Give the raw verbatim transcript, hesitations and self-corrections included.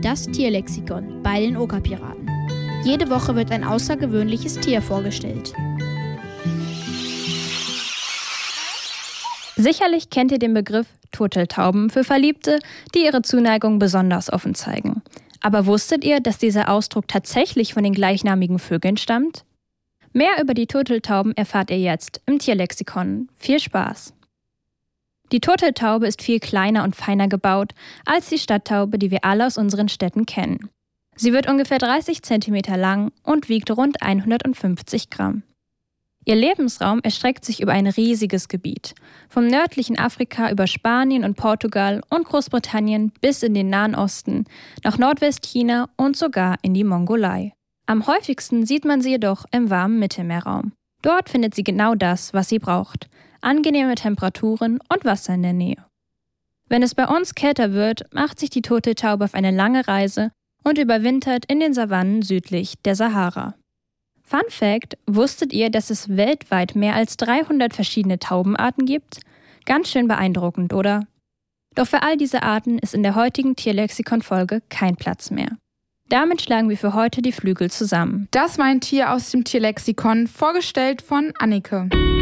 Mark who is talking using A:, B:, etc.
A: Das Tierlexikon bei den Okapiraten. Jede Woche wird ein außergewöhnliches Tier vorgestellt.
B: Sicherlich kennt ihr den Begriff Turteltauben für Verliebte, die ihre Zuneigung besonders offen zeigen. Aber wusstet ihr, dass dieser Ausdruck tatsächlich von den gleichnamigen Vögeln stammt? Mehr über die Turteltauben erfahrt ihr jetzt im Tierlexikon. Viel Spaß! Die Turteltaube ist viel kleiner und feiner gebaut als die Stadttaube, die wir alle aus unseren Städten kennen. Sie wird ungefähr dreißig Zentimeter lang und wiegt rund hundertfünfzig Gramm. Ihr Lebensraum erstreckt sich über ein riesiges Gebiet, vom nördlichen Afrika über Spanien und Portugal und Großbritannien bis in den Nahen Osten, nach Nordwestchina und sogar in die Mongolei. Am häufigsten sieht man sie jedoch im warmen Mittelmeerraum. Dort findet sie genau das, was sie braucht: angenehme Temperaturen und Wasser in der Nähe. Wenn es bei uns kälter wird, macht sich die Turteltaube auf eine lange Reise und überwintert in den Savannen südlich der Sahara. Fun Fact: Wusstet ihr, dass es weltweit mehr als dreihundert verschiedene Taubenarten gibt? Ganz schön beeindruckend, oder? Doch für all diese Arten ist in der heutigen Tierlexikon-Folge kein Platz mehr. Damit schlagen wir für heute die Flügel zusammen.
C: Das war ein Tier aus dem Tierlexikon, vorgestellt von Annike.